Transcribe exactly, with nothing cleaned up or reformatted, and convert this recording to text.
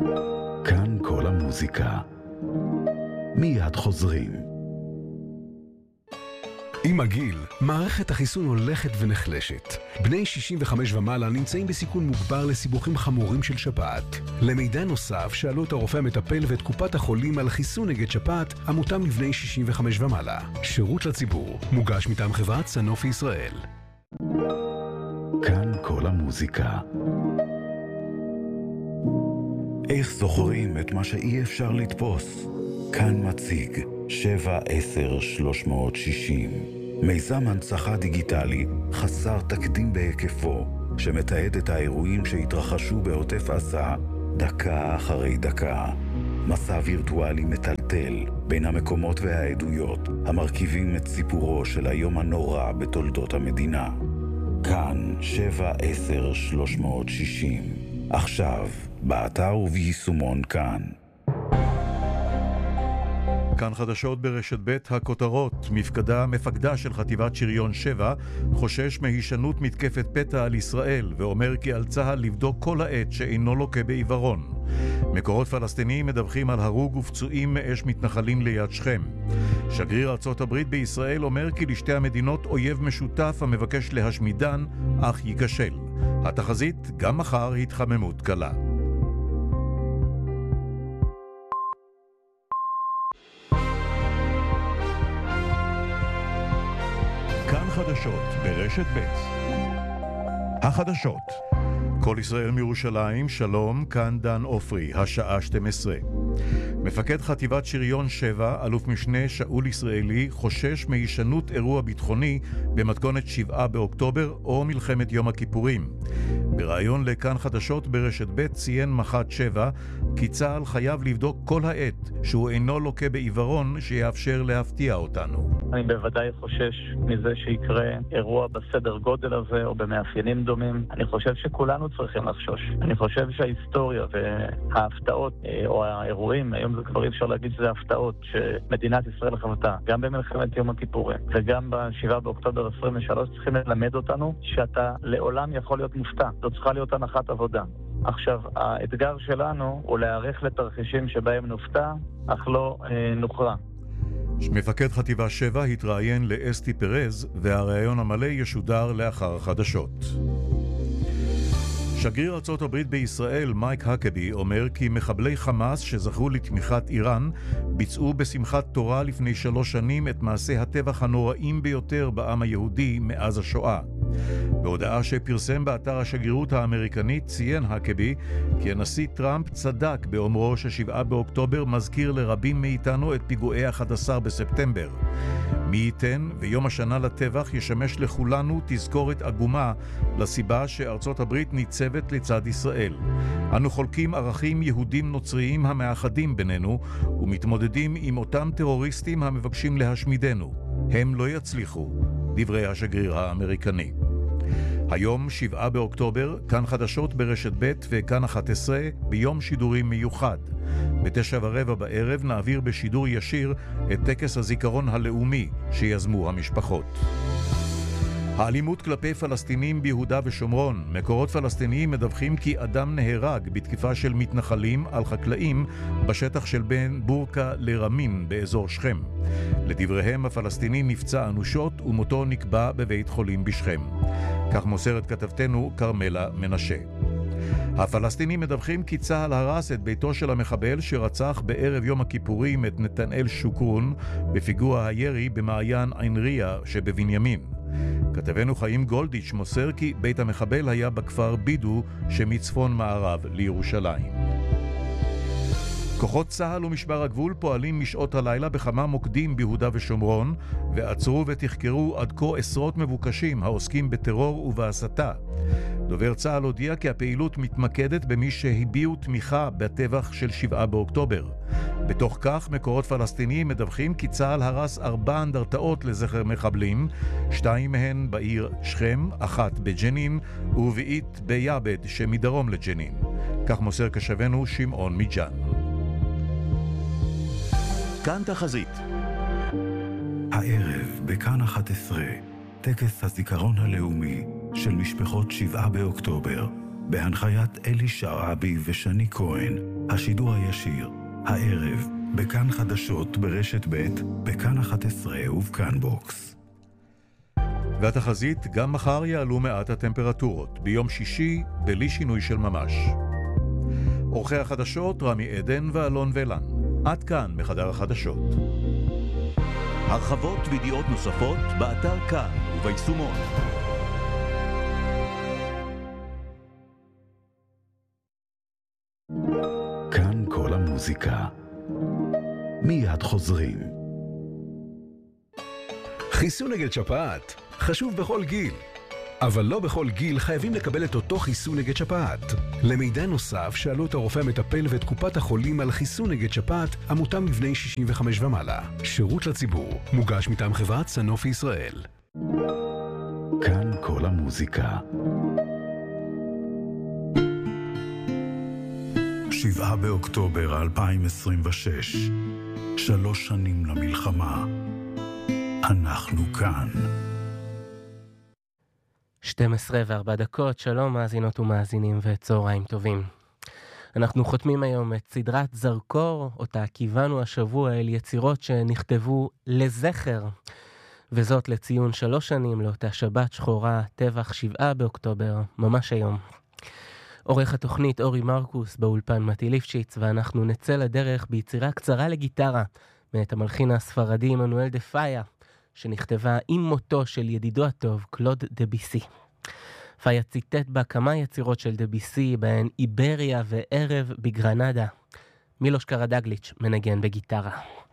כאן כל המוזיקה. מיד חוזרים. עם הגיל, מערכת החיסון הולכת ונחלשת. בני שישים וחמש ומעלה נמצאים בסיכון מוגבר לסיבוכים חמורים של שפעת. למידע נוסף, שאלו את הרופא המטפל ואת קופת החולים על חיסון נגד שפעת המותאם לבני שישים וחמש ומעלה. שירות לציבור, מוגש מטעם חברת סנופי ישראל. כאן כל המוזיקה. איך זוכרים את מה שאי אפשר לתפוס? כאן מציג שבע עשר שלוש מאות שישים, מיזם הנצחה דיגיטלי חסר תקדים בהיקפו, שמתעד את האירועים שהתרחשו בעוטף עזה דקה אחרי דקה. מסע וירטואלי מטלטל בין המקומות והעדויות המרכיבים את סיפורו של היום הנורא בתולדות המדינה. כאן שבע עשר שלוש מאות שישים, עכשיו באתר וביישומון כאן. כאן חדשות ברשת ב', הכותרות. מפקדה מפקדה של חטיבת שריון שבע חושש מהישנות מתקפת פתע על ישראל ואומר כי על צהל לבדוק כל העת שאינו לוקה בעיוורון. מקורות פלסטיניים מדווחים על הרוג ופצועים מאש מתנחלים ליד שכם. שגריר ארצות הברית בישראל אומר כי לשתי המדינות אויב משותף המבקש להשמידן אך ייכשל. התחזית, גם מחר התחממות קלה. כאן חדשות ברשת ב'. החדשות. כל ישראל מירושלים, שלום, כאן דן אופרי, השעה שתים עשרה. מפקד חטיבת שריון שבע, אלוף משנה שאול ישראלי, חושש מהישנות אירוע ביטחוני במתכונת שבעה באוקטובר או מלחמת יום הכיפורים. בראיון לכאן חדשות ברשת ב' ציין מח"ט שבע כי צה"ל חייב לבדוק כל העת שהוא אינו לוקה בעיוורון שיאפשר להפתיע אותנו. אני בוודאי חושש מזה שיקרה אירוע בסדר גודל הזה או במאפיינים דומים. אני חושב שכולנו צריכים לחשוש. אני חושב שההיסטוריה וההפתעות או האירועים, היום זה כבר אפשר להגיד שזה הפתעות שמדינת ישראל חוותה, גם במלחמת יום הכיפורים וגם ב-שבעה באוקטובר עשרים ושלוש, צריכים ללמד אותנו שאתה לעולם יכול להיות מופתע. זו צריכה להיות הנחת עבודה. עכשיו, האתגר שלנו הוא להיערך לתרחישים שבהם נופתע, אך לא אה, נוכרע. מפקד חטיבה שבע התראיין לאסתי פרז, והראיון המלא ישודר לאחר החדשות. שגריר ארצות הברית בישראל מייק הקבי אומר כי מחבלי חמאס שזכו לתמיכת איראן ביצעו בשמחת תורה לפני שלוש שנים את מעשה הטבח הנוראים ביותר בעם היהודי מאז השואה. בהודעה שפרסם באתר השגרירות האמריקנית ציין הקבי כי הנשיא טראמפ צדק באומרו ששבעה באוקטובר מזכיר לרבים מאיתנו את פיגועי ה-אחד עשר בספטמבר. מי ייתן ויום השנה לטבח ישמש לכולנו תזכורת עגומה לסיבה שארצות הברית ניצבת לצד ישראל. אנו חולקים ערכים יהודים נוצריים המאחדים בינינו ומתמודדים עם אותם טרוריסטים המבקשים להשמידנו. הם לא יצליחו, דברי השגריר האמריקני. היום שבעה באוקטובר, כאן חדשות ברשת ב' וכאן אחת עשרה ביום שידורים מיוחד. בתשע ורבע בערב נעביר בשידור ישיר את טקס הזיכרון הלאומי שיזמו המשפחות. האלימות כלפי פלסטינים ביהודה ושומרון. מקורות פלסטיניים מדווחים כי אדם נהרג בתקיפה של מתנחלים על חקלאים בשטח של בין בורקה לרמין באזור שכם. לדבריהם הפלסטיני נפצע אנושות ומותו נקבע בבית חולים בשכם. כך מוסרת כתבתנו קרמלה מנשה. הפלסטינים מדווחים כי צה"ל הרס את ביתו של המחבל שרצח בערב יום הכיפורים את נתנאל שוקרון בפיגוע הירי במעיין עין ריה שבבנימין. כתבנו חיים גולדיץ' מוסר כי בית המחבל היה בכפר בידו שמצפון מערב לירושלים. כוחות צה"ל ומשמר הגבול פועלים משעות הלילה בכמה מוקדים ביהודה ושומרון ועצרו ותחקרו עד כה עשרות מבוקשים העוסקים בטרור ובהסתה. דובר צה"ל הודיע כי הפעילות מתמקדת במי שהביעו תמיכה בטבח של שבעה באוקטובר. בתוך כך מקורות פלסטיניים מדווחים כי צה"ל הרס ארבע אנדרטאות לזכר מחבלים, שתיים מהן בעיר שכם, אחת בג'נין ורביעית ביעבד שמדרום לג'נין. כך מוסר קשבנו שמעון מיג'אן. כאן תחזית. הערב בכאן אחת עשרה, טקס הזיכרון הלאומי של משפחות שבעה באוקטובר, בהנחיית אלי שרעבי ושני כהן, השידור הישיר, הערב, בכאן חדשות ברשת ב', בכאן אחת עשרה ובכאן בוקס. והתחזית, גם מחר יעלו מעט הטמפרטורות, ביום שישי בלי שינוי של ממש. עורכי החדשות רמי עדן ואלון ולן. עד כאן מחדר החדשות. הרחבות וידיעות נוספות באתר כאן וביישומון. כאן כל המוזיקה. מיד חוזרים. חיסון נגד שפעת חשוב בכל גיל, אבל לא בכל גיל חייבים לקבל את אותו חיסון נגד שפעת. למידע נוסף שאלו את הרופא המטפל ואת קופת החולים על חיסון נגד שפעת המותאם לבני שישים וחמש ומעלה. שירות לציבור, מוגש מטעם חברת סנופי ישראל. כאן כל המוזיקה. שבעה באוקטובר אלפיים עשרים ושש, שלוש שנים למלחמה. אנחנו כאן. שתים עשרה וארבע דקות, שלום מאזינות ומאזינים וצהריים טובים. אנחנו חותמים היום את סדרת זרקור, אותה כיוונו השבוע אל יצירות שנכתבו לזכר, וזאת לציון שלוש שנים לאותה שבת שחורה, טבח שבעה באוקטובר, ממש היום. עורך התוכנית אורי מרקוס, באולפן מתי ליפשיץ, ואנחנו נצא לדרך ביצירה קצרה לגיטרה, מאת המלחין הספרדי עמנואל דה פאיה, שנכתבה עם מותו של ידידו הטוב, קלוד דביסי. פאיה ציטט בה כמה יצירות של דביסי, בהן איבריה וערב בגרנדה. מילוש קרדגליץ' מנגן בגיטרה.